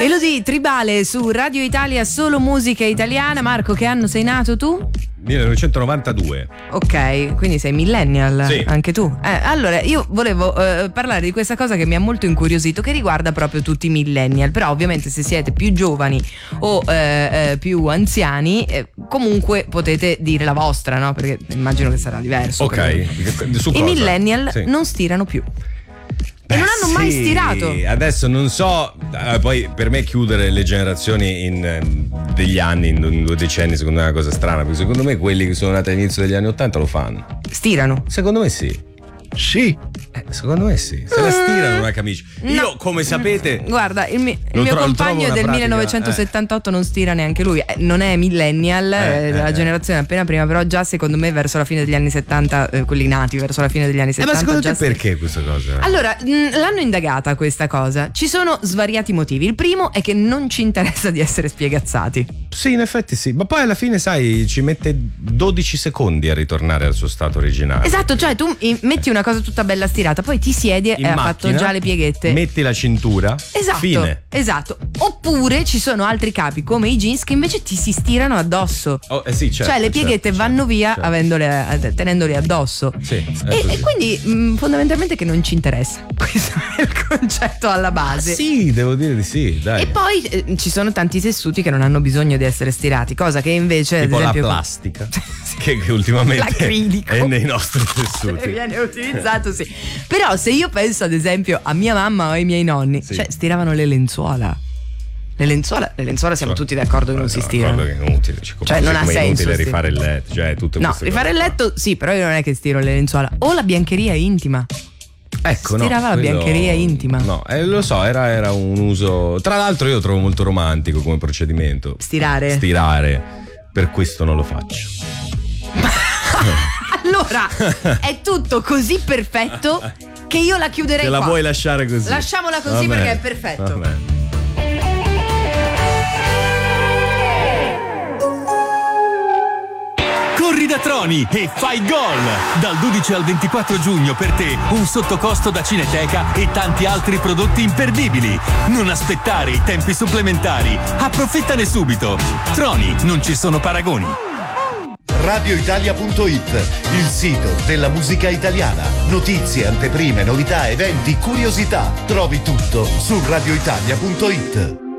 Elodie Tribale su Radio Italia, solo musica italiana. Marco, che anno sei nato tu? 1992. Ok, quindi sei millennial, sì. Anche tu. Allora, io volevo parlare di questa cosa che mi ha molto incuriosito, che riguarda proprio tutti i millennial. Però ovviamente se siete più giovani o più anziani, comunque potete dire la vostra, no? Perché immagino che sarà diverso. Ok, su cosa? I millennial non stirano più. E non hanno mai stirato. Adesso non so, poi per me chiudere le generazioni in degli anni, in 2 decenni, secondo me è una cosa strana, perché secondo me quelli che sono nati all'inizio degli anni 80 lo fanno. Stirano? Secondo me sì. Sì. Secondo me sì. Se la stirano una camicia. Io, come sapete, guarda, il mio compagno del 1978 non stira neanche lui. Non è millennial, della generazione appena prima, però già secondo me verso la fine degli anni 70, quelli nati verso la fine degli anni 70. Ma secondo te perché questa cosa? Allora, l'hanno indagata questa cosa. Ci sono svariati motivi. Il primo è che non ci interessa di essere spiegazzati. Sì, in effetti sì. Ma poi alla fine, sai, ci mette 12 secondi a ritornare al suo stato originale. Esatto, cioè tu metti una cosa tutta bella stirata, poi ti siedi e ha fatto già le pieghette. Metti la cintura. Esatto. Fine. Esatto. Oppure ci sono altri capi come i jeans che invece ti si stirano addosso. Sì, certo, cioè le pieghette vanno via tenendoli addosso. Sì, e quindi fondamentalmente che non ci interessa. Questo è il concetto alla base. Sì, devo dire di sì, dai. E poi ci sono tanti tessuti che non hanno bisogno di essere stirati, cosa che invece tipo ad esempio la plastica che ultimamente l'acrilico è nei nostri tessuti. Viene utilizzato, sì. Però se io penso ad esempio a mia mamma o ai miei nonni, cioè stiravano le lenzuola. Le lenzuola siamo tutti d'accordo che non si stirano. Che è inutile, cioè non ha senso. È inutile rifare il letto, cioè tutte queste rifare il cose letto sì, però io non è che stiro le lenzuola. O la biancheria intima. Ecco, stirava la biancheria intima. No, lo so, era un uso. Tra l'altro io lo trovo molto romantico come procedimento. Stirare. Per questo non lo faccio. Allora, è tutto così perfetto che io la chiuderei qua. Te la vuoi lasciare così? Lasciamola così perché è perfetto. Corri da Troni e fai gol! Dal 12 al 24 giugno per te un sottocosto da Cineteca e tanti altri prodotti imperdibili. Non aspettare i tempi supplementari. Approfittane subito. Troni, non ci sono paragoni. RadioItalia.it, il sito della musica italiana. Notizie, anteprime, novità, eventi, curiosità. Trovi tutto su RadioItalia.it.